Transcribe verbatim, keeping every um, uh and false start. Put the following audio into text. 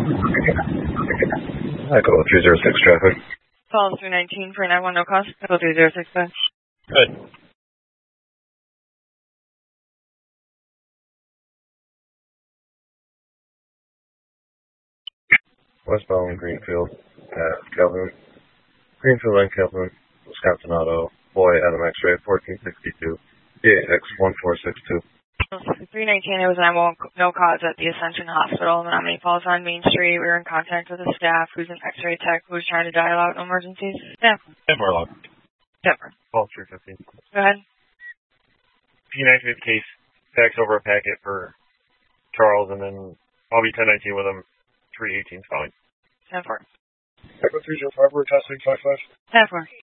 I go three zero six traffic. Call three nineteen for nine one no cost. Go three zero six five. Good. Westbound Greenfield at Calhoun. Greenfield and Calhoun, Wisconsin Auto. Boy, Adam X-ray, fourteen sixty-two. D A X one four six two. three nineteen, it was nine one no cause at the Ascension Hospital. Menominee Falls on Main Street. We were in contact with a staff who's an X-ray tech who was trying to dial out emergencies. Staff. Denver log. Denver. Call three fifteen. Go ahead. P ninety-fifth case. Fax over a packet for Charles, and then I'll be ten nineteen with him. three eighteen's fine. ten four. Echo three zero five, we're testing five five. ten four.